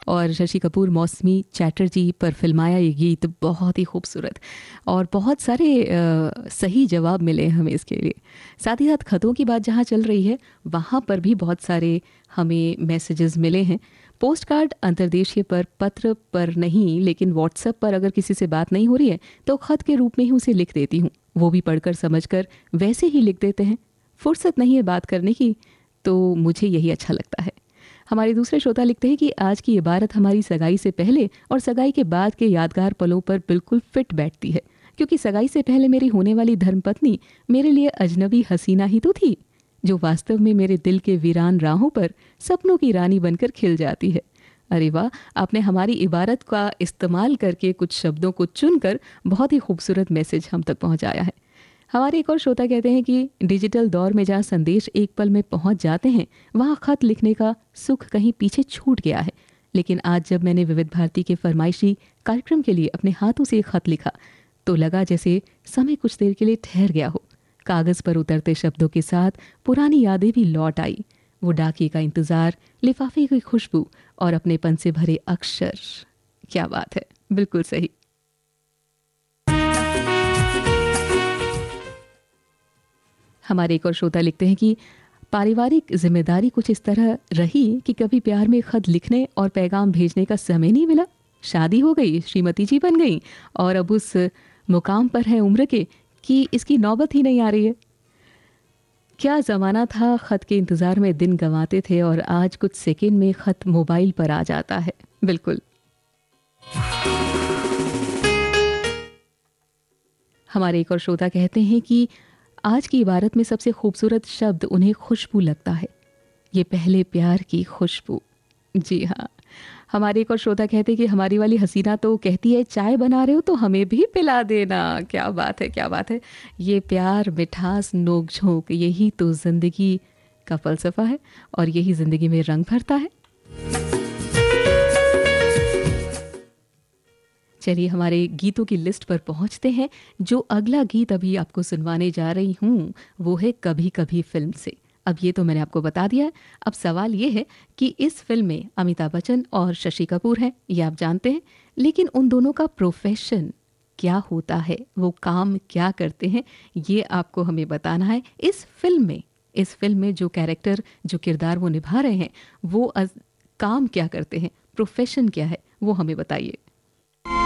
और शशि कपूर मौसमी चैटर्जी पर फिल्माया ये गीत बहुत ही खूबसूरत, और बहुत सारे सही जवाब मिले हमें इसके लिए। साथ ही साथ खतों की बात जहाँ चल रही है वहाँ पर भी बहुत सारे हमें मैसेजेस मिले हैं। पोस्ट कार्ड अंतर्देशीय पर, पत्र पर नहीं, लेकिन व्हाट्सएप पर अगर किसी से बात नहीं हो रही है तो खत के रूप में ही उसे लिख देती हूँ, वो भी पढ़कर समझकर वैसे ही लिख देते हैं। फुर्सत नहीं है बात करने की तो मुझे यही अच्छा लगता है। हमारे दूसरे श्रोता लिखते हैं कि आज की इबारत हमारी सगाई से पहले और सगाई के बाद के यादगार पलों पर बिल्कुल फिट बैठती है, क्योंकि सगाई से पहले मेरी होने वाली धर्मपत्नी मेरे लिए अजनबी हसीना ही तो थी, जो वास्तव में मेरे दिल के वीरान राहों पर सपनों की रानी बनकर खिल जाती है। अरे वाह, आपने हमारी इबारत का इस्तेमाल करके कुछ शब्दों को चुनकर बहुत ही खूबसूरत मैसेज हम तक पहुंचाया है। हमारे एक और श्रोता कहते हैं कि डिजिटल दौर में जहाँ संदेश एक पल में पहुंच जाते हैं वहाँ खत लिखने का सुख कहीं पीछे छूट गया है। लेकिन आज जब मैंने विविध भारती के फरमाइशी कार्यक्रम के लिए अपने हाथों से एक खत लिखा तो लगा जैसे समय कुछ देर के लिए ठहर गया हो। कागज पर उतरते शब्दों के साथ पुरानी यादें भी लौट आई। वो डाकिए का इंतजार, लिफाफे की खुशबू और अपनेपन से भरे अक्षर। क्या बात है, बिल्कुल सही। हमारे एक और श्रोता लिखते हैं कि पारिवारिक जिम्मेदारी कुछ इस तरह रही कि कभी प्यार में खत लिखने और पैगाम भेजने का समय नहीं मिला। शादी हो गई, श्रीमती जी बन गई और अब उस मुकाम पर है उम्र के कि इसकी नौबत ही नहीं आ रही है। क्या ज़माना था, खत के इंतज़ार में दिन गंवाते थे और आज कुछ सेकंड में खत मोबाइल पर आ जाता है। बिल्कुल। हमारे एक और श्रोता कहते हैं कि आज की इबारत में सबसे खूबसूरत शब्द उन्हें खुशबू लगता है, ये पहले प्यार की खुशबू। जी हाँ। हमारे एक और श्रोता कहते हैं कि हमारी वाली हसीना तो कहती है चाय बना रहे हो तो हमें भी पिला देना। क्या बात है, क्या बात है। ये प्यार, मिठास, नोक झोंक, यही तो जिंदगी का फलसफा है और यही जिंदगी में रंग भरता है। चलिए हमारे गीतों की लिस्ट पर पहुंचते हैं। जो अगला गीत अभी आपको सुनवाने जा रही हूं वो है कभी कभी फिल्म से। अब ये तो मैंने आपको बता दिया है। अब सवाल ये है कि इस फिल्म में अमिताभ बच्चन और शशि कपूर हैं, ये आप जानते हैं, लेकिन उन दोनों का प्रोफेशन क्या होता है, वो काम क्या करते हैं, ये आपको हमें बताना है। इस फिल्म में जो कैरेक्टर, जो किरदार वो निभा रहे हैं वो काम क्या करते हैं, प्रोफेशन क्या है, वो हमें बताइए।